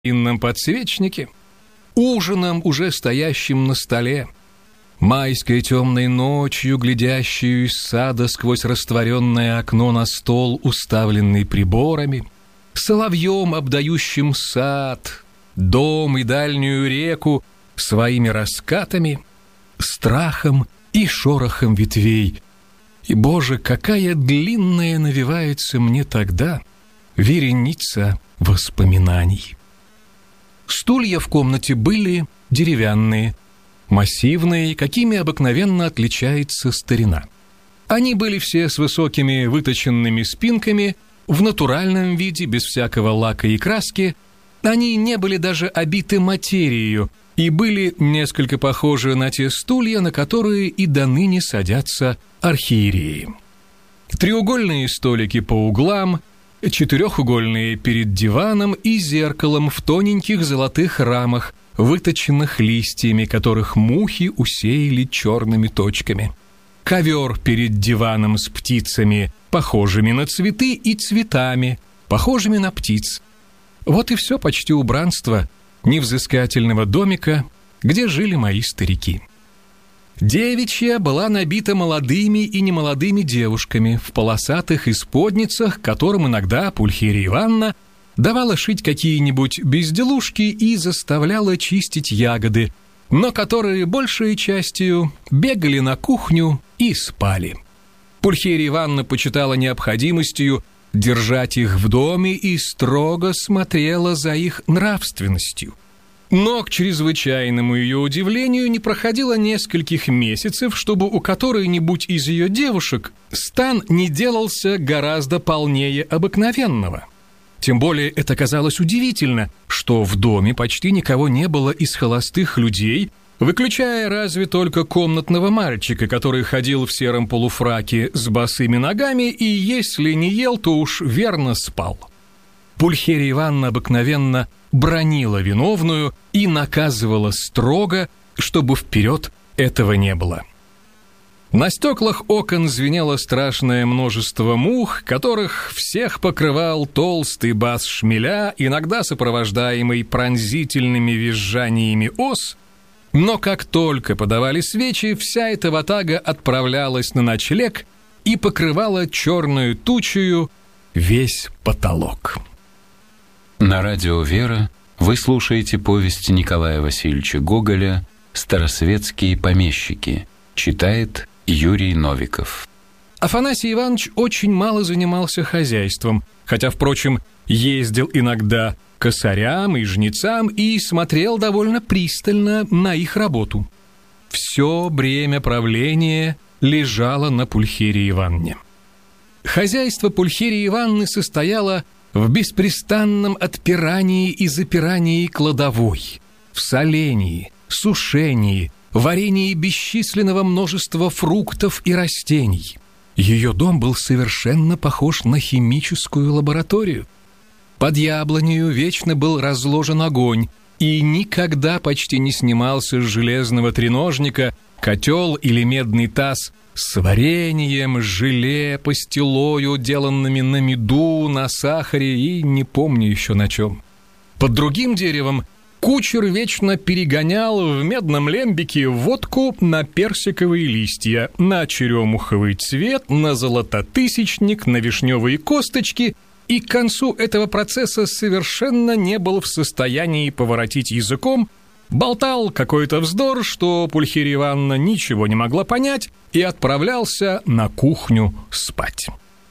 инном подсвечнике, ужином, уже стоящим на столе, майской темной ночью, глядящую из сада сквозь растворенное окно на стол, уставленный приборами, соловьем, обдающим сад, дом и дальнюю реку своими раскатами, страхом и шорохом ветвей. И, Боже, какая длинная навивается мне тогда вереница воспоминаний. Стулья в комнате были деревянные, массивные, какими обыкновенно отличается старина. Они были все с высокими выточенными спинками, в натуральном виде, без всякого лака и краски. Они не были даже обиты материей и были несколько похожи на те стулья, на которые и доныне садятся архиереи. Треугольные столики по углам, четырехугольные перед диваном и зеркалом в тоненьких золотых рамах, выточенных листьями, которых мухи усеяли черными точками. Ковер перед диваном с птицами, похожими на цветы, и цветами, похожими на птиц. Вот и все почти убранство невзыскательного домика, где жили мои старики. Девичья была набита молодыми и немолодыми девушками в полосатых исподницах, которым иногда Пульхерия Ивановна давала шить какие-нибудь безделушки и заставляла чистить ягоды, но которые большей частью бегали на кухню и спали. Пульхерия Ивановна почитала необходимостью держать их в доме и строго смотрела за их нравственностью. Но, к чрезвычайному ее удивлению, не проходило нескольких месяцев, чтобы у которой-нибудь из ее девушек стан не делался гораздо полнее обыкновенного. Тем более это казалось удивительно, что в доме почти никого не было из холостых людей, выключая разве только комнатного мальчика, который ходил в сером полуфраке с босыми ногами и, если не ел, то уж верно спал. Пульхерия Ивановна обыкновенно бранила виновную и наказывала строго, чтобы вперед этого не было. На стеклах окон звенело страшное множество мух, которых всех покрывал толстый бас шмеля, иногда сопровождаемый пронзительными визжаниями ос. Но как только подавали свечи, вся эта ватага отправлялась на ночлег и покрывала черную тучею весь потолок. На радио «Вера» вы слушаете повесть Николая Васильевича Гоголя «Старосветские помещики». Читает Юрий Новиков. Афанасий Иванович очень мало занимался хозяйством, хотя, впрочем, ездил иногда к косарям и жнецам и смотрел довольно пристально на их работу. Все бремя правления лежало на Пульхерии Ивановне. Хозяйство Пульхерии Ивановны состояло в беспрестанном отпирании и запирании кладовой, в солении, сушении, варении бесчисленного множества фруктов и растений. Ее дом был совершенно похож на химическую лабораторию. Под яблонью вечно был разложен огонь, и никогда почти не снимался с железного треножника котел или медный таз с вареньем, желе, пастилою, деланными на меду, на сахаре и не помню еще на чем. Под другим деревом кучер вечно перегонял в медном лембике водку на персиковые листья, на черемуховый цвет, на золототысячник, на вишневые косточки, и к концу этого процесса совершенно не был в состоянии поворотить языком, болтал какой-то вздор, что Пульхерия Ивановна ничего не могла понять, и отправлялся на кухню спать.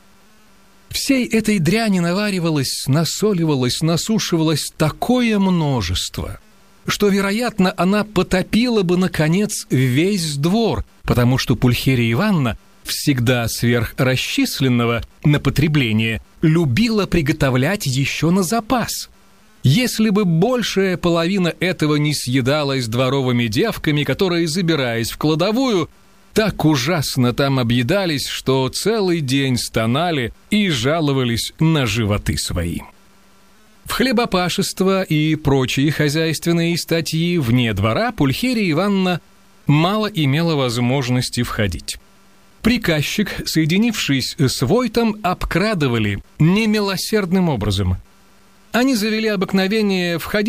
Всей этой дряни наваривалось, насоливалось, насушивалось такое множество, что, вероятно, она потопила бы, наконец, весь двор, потому что Пульхерия Ивановна, всегда сверхрасчисленного на потребление, любила приготовлять еще на запас. Если бы большая половина этого не съедалась дворовыми девками, которые, забираясь в кладовую, так ужасно там объедались, что целый день стонали и жаловались на животы свои. В хлебопашество и прочие хозяйственные статьи вне двора Пульхерия Ивановна мало имела возможности входить. Приказчик, соединившись с Войтом, обкрадывали немилосердным образом. Они завели обыкновение входить